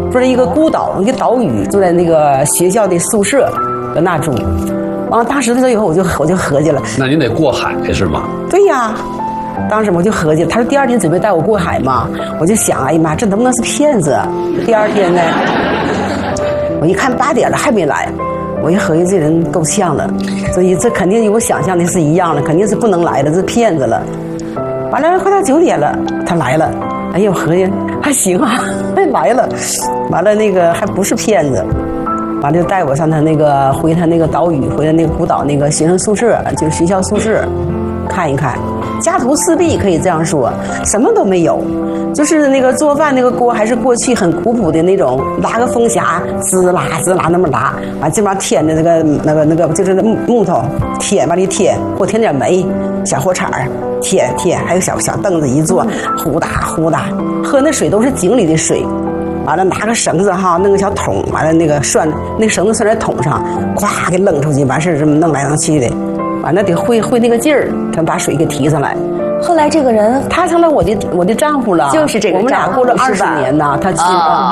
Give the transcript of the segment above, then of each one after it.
住在一个孤岛，一个岛屿，住在那个学校的宿舍，在那住。完了，当时以后我就合计了， 那您得过海是吗？ 对呀，当时我就合计，他说第二天准备带我过海嘛，我就想，哎呀妈，这能不能是骗子？第二天呢，我一看8点了还没来，我一合计这人够呛了，所以这肯定与我想象的是一样的，肯定是不能来的，这骗子了。完了，快到9点了，他来了，哎呀，我合计还行啊，还来了，完了那个还不是骗子。完了就带我上他那个回他那个岛屿，回他那个孤岛那个学生宿舍，就是学校宿舍，看一看，家徒四壁可以这样说，什么都没有，就是那个做饭那个锅还是过去很古朴的那种，拉个风匣，滋啦滋啦那么拉，完这边添的那个就是木头添往里添，或添点煤，小火铲添，还有小凳子一坐，呼哒呼哒，喝那水都是井里的水。完了拿个绳子哈，弄个小桶，完了那个那绳子拴在桶上，咵给扔出去，完事这么弄来弄去的，完了得会那个劲儿，才把水给提上来。 后来这个人他成了我的丈夫了， 就是这个我们俩过了20年呐，他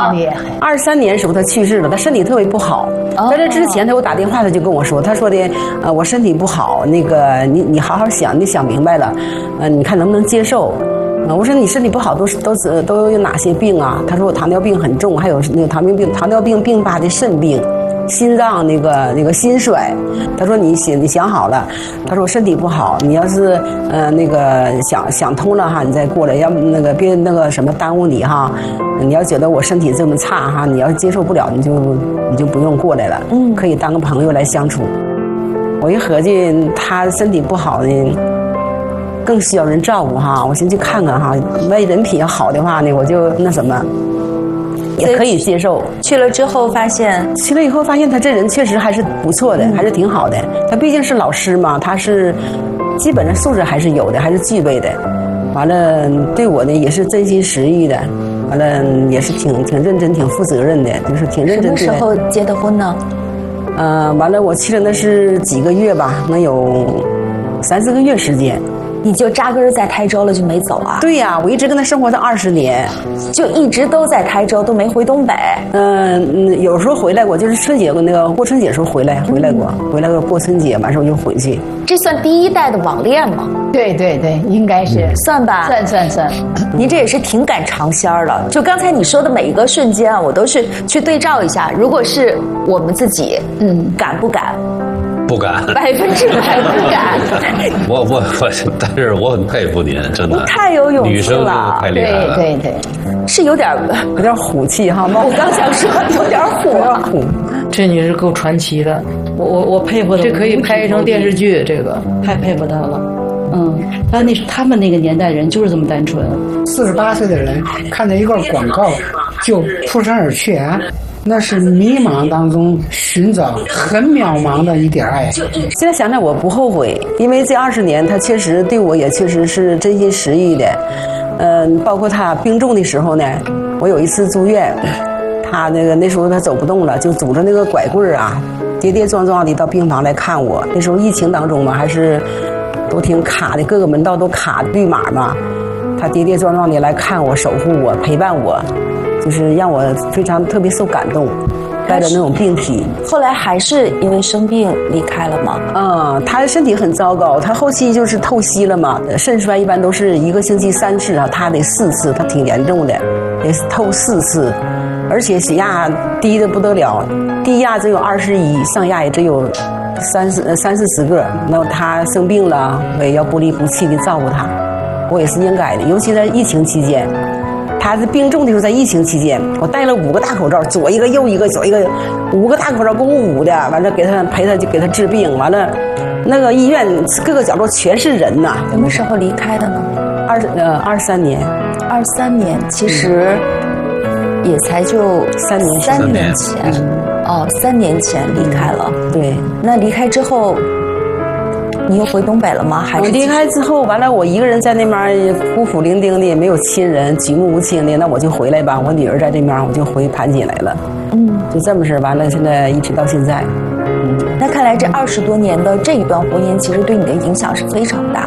23年时候他去世了，他身体特别不好。在这之前他给我打电话，他就跟我说，他说的我身体不好，那个你好好想，你想明白了，你看能不能接受。我说你身体不好都有哪些病啊？他说我糖尿病很重，还有那个糖尿病并发的肾病，心脏那个心衰。他说你想好了，他说我身体不好，你要是那个想通了哈，你再过来，要那个别那个什么耽误你哈。你要觉得我身体这么差哈，你要接受不了，你就不用过来了，可以当个朋友来相处。我一合计他身体不好呢，更需要人照顾哈，我先去看看哈，万一人品好的话呢，我就那什么，也可以接受。 去了之后发现以后发现他这人确实还是不错的，还是挺好的。他毕竟是老师嘛，他是基本上素质还是有的，还是具备的。完了对我呢也是真心实意的，完了也是挺认真、挺负责任的，就是挺认真的。 什么时候结的婚呢？ 完了我去了那是几个月吧，能有3、4个月时间。 你就扎根在台州了，就没走啊？ 对呀，我一直跟他生活到20年， 就一直都在台州，都没回东北。 有时候回来过，就是春节那个过春节时候回来过，回来过春节，完事我就回去。 这算第一代的网恋吗？ 对，应该是算吧， 算。 您这也是挺赶尝鲜了。就刚才你说的每一个瞬间啊，我都是去对照一下。如果是我们自己，敢不敢？ 不敢 ，100%不敢。 但是我很佩服您，真的。 太有勇气了， 女生太厉害了。 对， 是有点虎气哈。 我刚想说有点虎。 这女士够传奇的，我佩服的。这可以拍成电视剧，这个太佩服她了。 他们那个年代人就是这么单纯。 48岁的人看到一个广告就扑上而去啊。那是迷茫当中寻找很渺茫的一点爱。 现在想想我不后悔，因为这20年他确实对我也确实是真心实意的。包括他病重的时候呢，我有一次住院，他那时候他走不动了，就拄着那个拐棍啊，跌跌撞撞的到病房来看我。那时候疫情当中嘛，还是都挺卡的，各个门道都卡绿码嘛。他跌跌撞撞的来看我，守护我，陪伴我。就是让我非常特别受感动，带着那种病体。 后来还是因为生病离开了吗？ 他身体很糟糕，他后期就是透析了嘛，肾衰一般都是1个星期3次啊，他得4次，他挺严重的，得透4次，而且血压低的不得了，低压只有21，上压也只有30、40个。那他生病了，我也要不离不弃的照顾他，我也是应该的，尤其在疫情期间。他是病重的时候，在疫情期间，我戴了5个大口罩，左一个右一个，左一个，5个大口罩共捂的，完了陪他就给他治病，完了那个医院各个角落全是人呐。 什么时候离开的呢 ？23年。 23年，其实也才就3年前。3年前离开了。 对。 那离开之后，你又回东北了吗？还是我离开之后，完了我一个人在那边孤苦伶仃的，也没有亲人，举目无亲的，那我就回来吧。我女儿在这边，我就回盘锦来了。就这么事，完了现在一直到现在。 那看来这20多年的这一段婚姻，其实对你的影响是非常大的。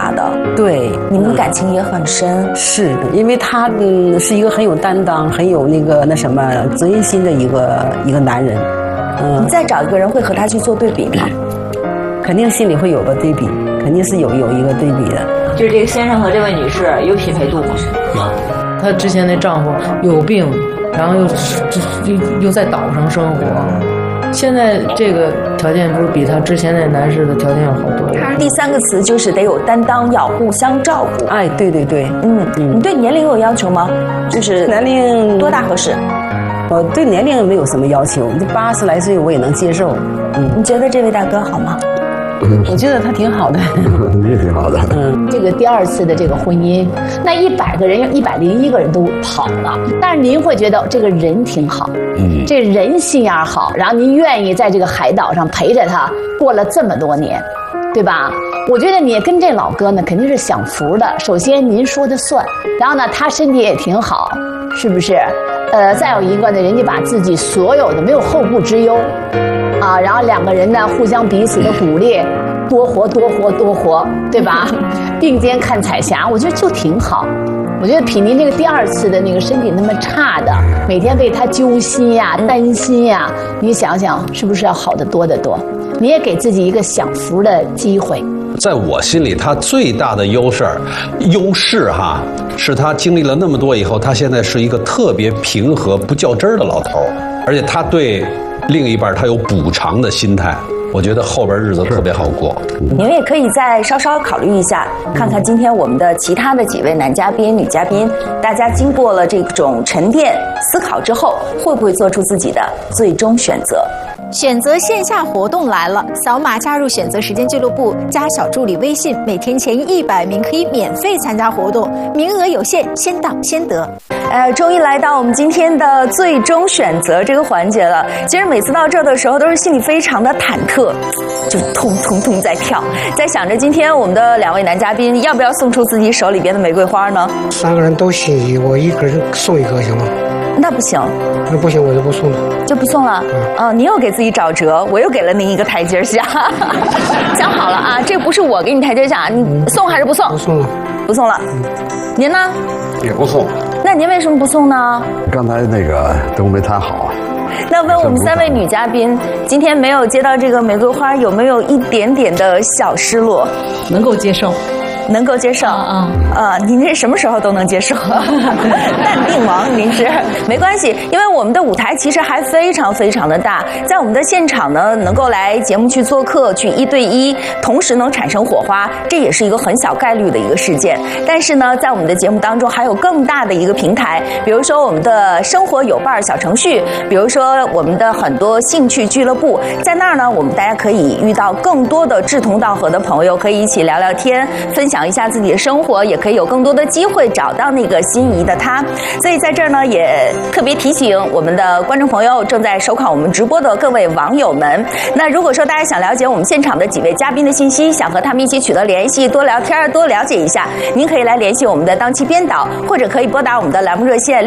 对， 你们感情也很深。 是因为他是一个很有担当、很有责任心的一个男人。 你再找一个人会和他去做对比吗？ 肯定心里会有个对比，肯定是有一个对比的。 就是这个先生和这位女士有匹配度吗？ 有，她之前那丈夫有病，然后又在岛上生活，现在这个条件不是比她之前那男士的条件要好多了。 第三个词就是得有担当，要互相照顾。 哎，对对对， 你对年龄有要求吗？就是年龄多大合适？ 我对年龄没有什么要求，80来岁我也能接受。 你觉得这位大哥好吗？ 我觉得他挺好的， 也挺好的。 这个第二次的这个婚姻，那100个人有101个人都跑了，但是您会觉得这个人挺好，这人心眼好，然后您愿意在这个海岛上陪着他过了这么多年，对吧？我觉得你跟这老哥呢肯定是享福的。首先您说的算，然后呢他身体也挺好，是不是？再有一个呢，人家把自己所有的没有后顾之忧。然后2个人呢互相彼此的鼓励，多活多活多活，对吧？并肩看彩霞，我觉得就挺好。我觉得比您这个第二次的那个身体那么差的，每天为他揪心呀、担心呀，你想想是不是要好得多得多？你也给自己一个享福的机会。 在我心里，他最大的优势哈，是他经历了那么多以后，他现在是一个特别平和、不较真儿的老头儿，而且他对另一半他有补偿的心态，我觉得后边日子特别好过。 你们也可以再稍稍考虑一下，看看今天我们的其他的几位男嘉宾、女嘉宾，大家经过了这种沉淀思考之后，会不会做出自己的最终选择？ 选择线下活动来了，扫码加入选择时间俱乐部，加小助理微信，每天前100名可以免费参加活动，名额有限，先到先得。 终于来到我们今天的最终选择这个环节了。其实每次到这儿的时候，都是心里非常的忐忑，就通通通在跳，在想着今天我们的2位男嘉宾要不要送出自己手里边的玫瑰花呢 ？3个人都心仪，我一个人送一个行吗？ 那不行， 那不行，我就不送了， 就不送了。你又给自己找辙，我又给了您一个台阶下。想好了啊，这不是我给你台阶下，你送还是不送？ 不送了， 不送了。您呢？ 也不送。 那您为什么不送呢？ 刚才那个都没谈好啊。 那问我们3位女嘉宾，今天没有接到这个玫瑰花，有没有一点点的小失落？ 能够接受。 能够接受您这什么时候都能接受，淡定王您是没关系，因为我们的舞台其实还非常非常的大，在我们的现场呢，能够来节目去做客，去1对1，同时能产生火花，这也是一个很小概率的一个事件。但是呢，在我们的节目当中还有更大的一个平台，比如说我们的生活有伴小程序，比如说我们的很多兴趣俱乐部，在那儿呢，我们大家可以遇到更多的志同道合的朋友，可以一起聊聊天，分享一下自己的生活，也可以有更多的机会找到那个心仪的他。所以在这儿呢，也特别提醒我们的观众朋友，正在收看我们直播的各位网友们，那如果说大家想了解我们现场的几位嘉宾的信息，想和他们一起取得联系，多聊天，多了解一下，您可以来联系我们的当期编导，或者可以拨打我们的栏目热线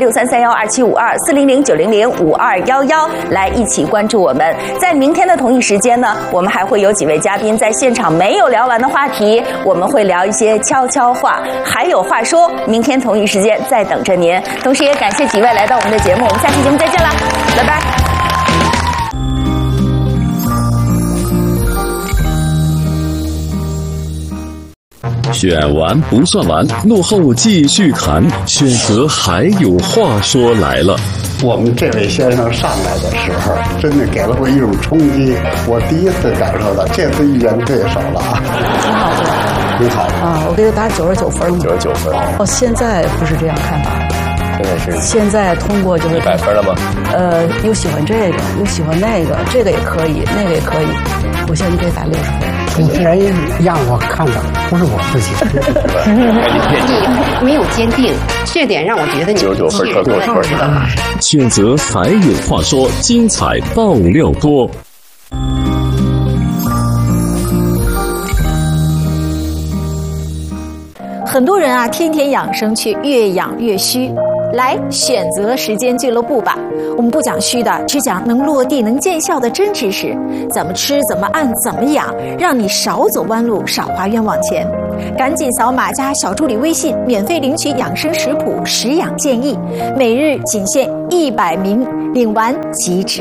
633127524090052111来一起关注我们。在明天的同一时间呢，我们还会有几位嘉宾在现场没有聊完的话题，我们会聊一些悄悄话，还有话说，明天同一时间在等着您。同时也感谢几位来到我们的节目，我们下期节目再见了，拜拜。 选完不算完，落后继续谈，选择还有话说来了。 我们这位先生上来的时候，真的给了我一种冲击，我第一次感受到这次遇见对手了啊！挺好啊，我给他打99分 ，99分。 现在不是这样看法，现在通过就是 100分了吗？ 又喜欢这个，又喜欢那个，这个也可以，那个也可以。我现在给他打60分。 主持人让我看到，不是我自己。 没有坚定，这点让我觉得你 99分特多分。 选择还有话说，精彩爆料多。 很多人啊，天天养生却越养越虚。来选择时间俱乐部吧，我们不讲虚的，只讲能落地能见效的真知识，怎么吃怎么按怎么养，让你少走弯路，少花冤枉钱。 赶紧扫码加小助理微信，免费领取养生食谱、食养建议，每日仅限100名，领完即止。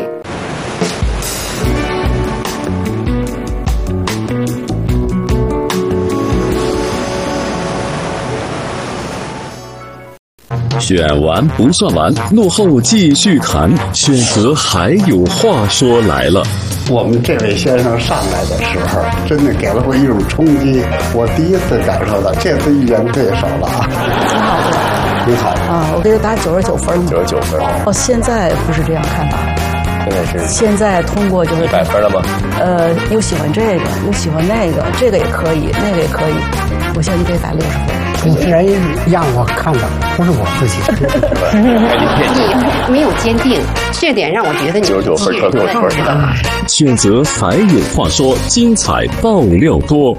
选完不算完，落后继续谈，选择还有话说来了。 我们这位先生上来的时候，真的给了我一种冲击，我第一次感受到，这次一人对手了啊！ 挺好的。 你好啊，我给他打99分。 99分。 哦，现在不是这样看法。 现在是。 现在通过就是 100分了吗？ 又喜欢这个，又喜欢那个，这个也可以，那个也可以。我现在给打60分。 主持人让我看的不是我自己， 你没有坚定，这点让我觉得你 99分超60分。 选择还有话说，精彩爆料多。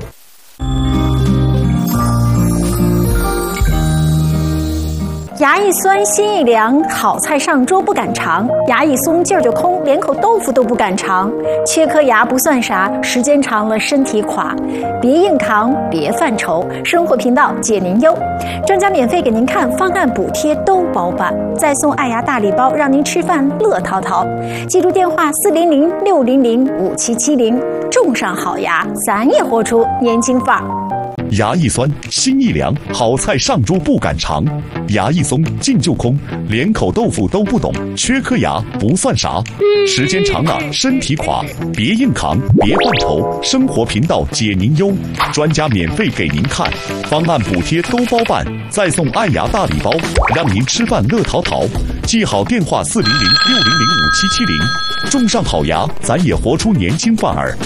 牙一酸心一凉，好菜上桌不敢尝；牙一松劲儿就空，连口豆腐都不敢尝。缺颗牙不算啥，时间长了身体垮。别硬扛，别犯愁，生活频道解您忧。专家免费给您看，方案补贴都包办，再送爱牙大礼包，让您吃饭乐淘淘。记住电话400-600-5770，种上好牙，咱也活出年轻范儿。 牙一酸心一凉，好菜上桌不敢尝；牙一松劲就空，连口豆腐都不懂。缺颗牙不算啥，时间长了身体垮。别硬扛，别犯愁，生活频道解您忧。专家免费给您看，方案补贴都包办，再送爱牙大礼包，让您吃饭乐淘淘。记好电话400-600-5770，种上好牙，咱也活出年轻范儿。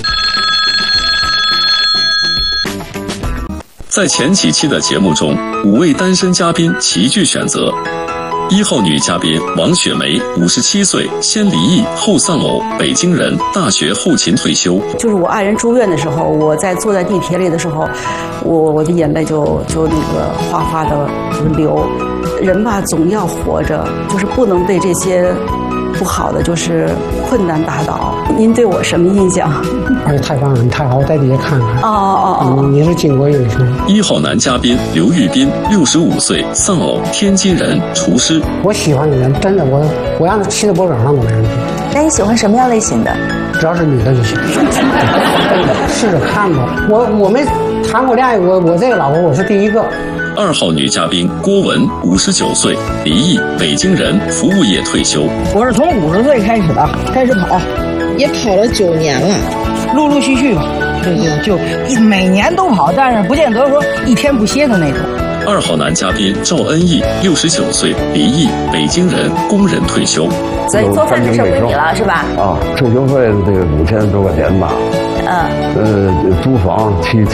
在前几期的节目中，5位单身嘉宾齐聚选择。1号女嘉宾王雪梅，57岁，先离异后丧偶，北京人，大学后勤退休。 就是我爱人住院的时候，我坐在地铁里的时候，我的眼泪就那个哗哗的流。人吧，总要活着，就是不能被这些不好的就是困难打倒。您对我什么印象？ 哎，太棒了，你太好，我在底下看看。你是巾帼英雄。 1号男嘉宾刘玉斌，65岁，丧偶，天津人，厨师。 我喜欢的人，真的，我让他骑在脖梗上都没问题。 那你喜欢什么样类型的？ 只要是女的就行。试着看吧，我没谈过恋爱，我这个老婆我是第一个。 2号女嘉宾郭文，59岁，离异，北京人，服务业退休。 我是从50岁开始跑，也跑了9年了，陆陆续续吧，就每年都跑，但是不见得说一天不歇的那种。 2号男嘉宾赵恩义，69岁，离异，北京人，工人退休。 所以做饭就剩归你了，是吧？ 啊，退休费这个5000多块钱吧。租房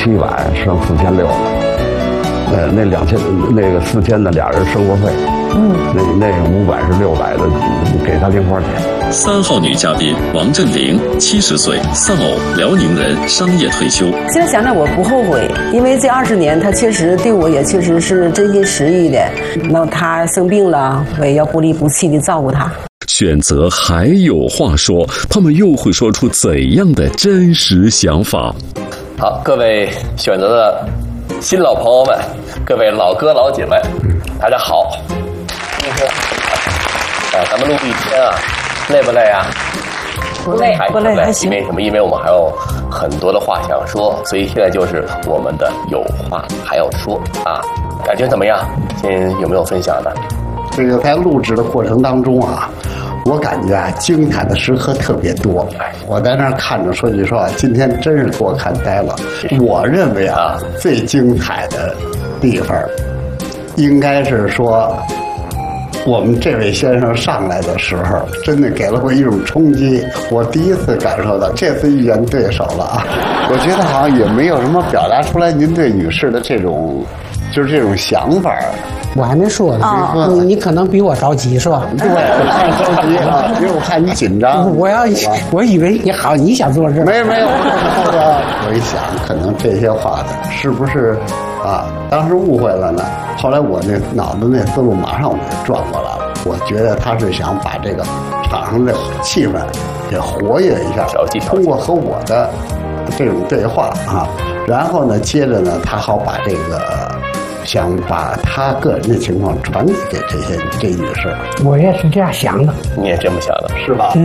700剩4600。那2000那个4000的俩人生活费，那个500是600的，给他零花钱。 3号女嘉宾王振玲，70岁，丧偶，辽宁人，商业退休。 现在想想我不后悔，因为这20年他确实对我也确实是真心实意的。那他生病了，我也要不离不弃的照顾他。 选择还有话说，他们又会说出怎样的真实想法？ 好，各位选择的新老朋友们，各位老哥老姐们，大家好。今天咱们录一天啊，累不累啊？ 不累，不累，还行。 因为什么？因为我们还有很多的话想说，所以现在就是我们的有话还要说啊。感觉怎么样？有没有分享的？ 这个在录制的过程当中啊，我感觉啊，精彩的时刻特别多。我在那儿看着，说句实话，今天真是给我看呆了。我认为啊，最精彩的地方，应该是说，我们这位先生上来的时候，真的给了我一种冲击。我第一次感受到，这次一人对手了啊！我觉得好像也没有什么表达出来您对女士的这种，就是这种想法。 我还没说呢，你可能比我着急是吧？ 对，着急啊，因为我看你紧张。 我以为你好，你想做这。 没有。我一想，可能这些话的是不是啊？当时误会了呢。后来我那脑子那思路马上我就转过来了。我觉得他是想把这个场上的气氛给活跃一下，通过和我的这种对话啊， 然后呢，接着呢，他好把这个想把他个人的情况传递给这女士。 我也是这样想的。 你也这么想的，是吧？